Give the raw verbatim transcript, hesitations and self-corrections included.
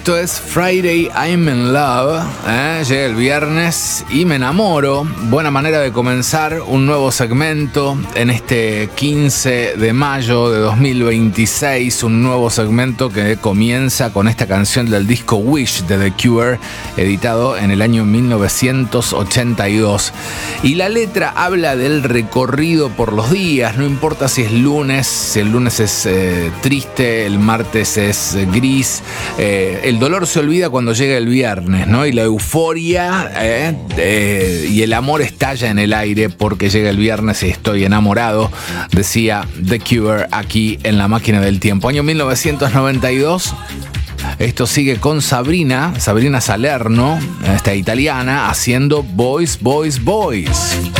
Esto es Friday, I'm in Love. ¿eh? Llega el viernes y me enamoro. Buena manera de comenzar un nuevo segmento en este quince de mayo de dos mil veintiséis. Un nuevo segmento que comienza con esta canción del disco Wish de The Cure, editado en el año mil novecientos ochenta y dos. Y la letra habla del recorrido por los días. No importa si es lunes, si el lunes es eh, triste, el martes es eh, gris. Eh, El dolor se olvida cuando llega el viernes, ¿no? Y la euforia eh, eh, y el amor estalla en el aire porque llega el viernes y estoy enamorado, decía The Cure aquí en La Máquina del Tiempo. Año mil novecientos noventa y dos. Esto sigue con Sabrina, Sabrina Salerno, esta italiana, haciendo Boys, Boys, Boys.